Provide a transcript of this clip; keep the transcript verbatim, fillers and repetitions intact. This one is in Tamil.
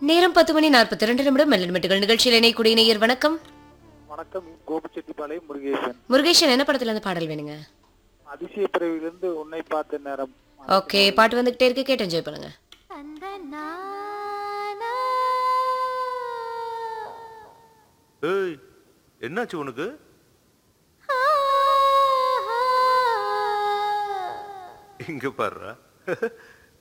நேரம் பத்து மணி நாற்பத்தி இரண்டு நிமிடம் மெல்லன்மெட்டுகள் நிகழ்ச்சியில் இணையக்கூடிய நேயர் வணக்கம். வணக்கம். கோபிச்செட்டிப்பாளையம் முருகேசன். முருகேஷன் என்ன படத்துல இருந்து பாடல் வேணுங்க? அதிசய பிறவிலிருந்து உன்னை பார்த்த நேரம். ஓகே, பாட்டு வந்துகிட்டே இருக்கு, கேட்டு என்ஜாய் பண்ணுங்க. ஏய், என்னாச்சு உனக்கு? இங்க பாருடா.